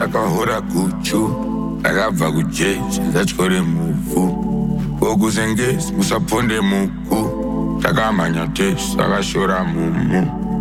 akahora guchu akabva kujeji ndatyaure muvhu kokuzengezi musaponde muku takamhanya tesu akashora mumu